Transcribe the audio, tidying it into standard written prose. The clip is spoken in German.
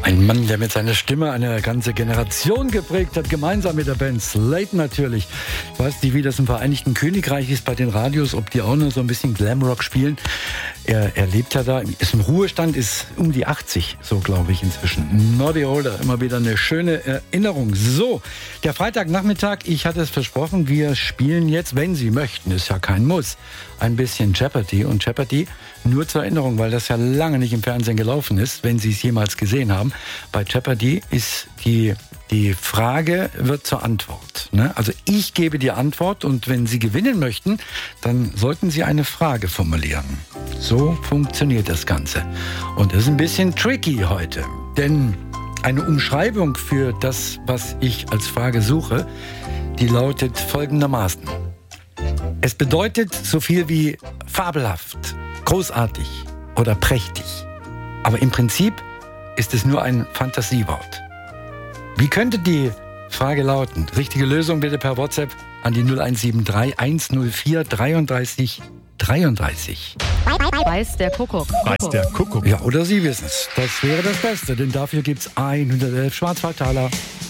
Ein Mann, der mit seiner Stimme eine ganze Generation geprägt hat, gemeinsam mit der Band Slade natürlich. Ich weiß nicht, wie das im Vereinigten Königreich ist bei den Radios, ob die auch nur so ein bisschen Glamrock spielen. Er lebt ja da, ist im Ruhestand, ist um die 80, so glaube ich inzwischen. Noddy Holder, immer wieder eine schöne Erinnerung. So, der Freitagnachmittag, ich hatte es versprochen, wir spielen jetzt, wenn Sie möchten, ist ja kein Muss, ein bisschen Jeopardy. Und Jeopardy, nur zur Erinnerung, weil das ja lange nicht im Fernsehen gelaufen ist, wenn Sie es jemals gesehen haben. Bei Jeopardy ist die Frage wird zur Antwort. Ne? Also ich gebe die Antwort und wenn Sie gewinnen möchten, dann sollten Sie eine Frage formulieren. So funktioniert das Ganze. Und das ist ein bisschen tricky heute, denn eine Umschreibung für das, was ich als Frage suche, die lautet folgendermaßen. Es bedeutet so viel wie fabelhaft, großartig oder prächtig. Aber im Prinzip ist es nur ein Fantasiewort. Wie könnte die Frage lauten? Richtige Lösung bitte per WhatsApp an die 0173 104 33 33. Weiß der Kuckuck. Weiß der Kuckuck. Ja, oder Sie wissen es. Das wäre das Beste, denn dafür gibt's 111 Schwarzwaldtaler.